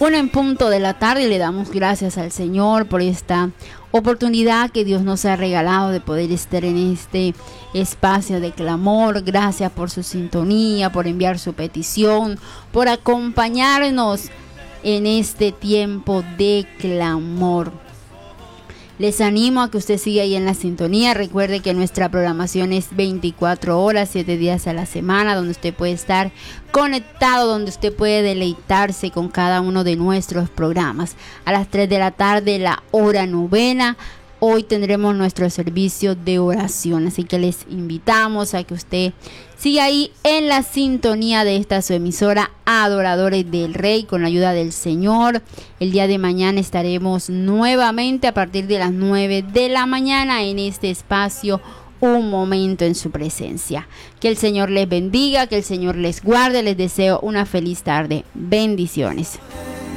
1 en punto de la tarde. Le damos gracias al Señor por esta oportunidad que Dios nos ha regalado de poder estar en este espacio de clamor. Gracias por su sintonía, por enviar su petición, por acompañarnos en este tiempo de clamor. Les animo a que usted siga ahí en la sintonía. Recuerde que nuestra programación es 24 horas, 7 días a la semana, donde usted puede estar conectado, donde usted puede deleitarse con cada uno de nuestros programas. A las 3 de la tarde, la hora novena. Hoy tendremos nuestro servicio de oración, así que les invitamos a que usted siga ahí en la sintonía de esta su emisora Adoradores del Rey, con la ayuda del Señor. El día de mañana estaremos nuevamente a partir de las 9 de la mañana en este espacio, Un Momento en su Presencia. Que el Señor les bendiga, que el Señor les guarde. Les deseo una feliz tarde. Bendiciones.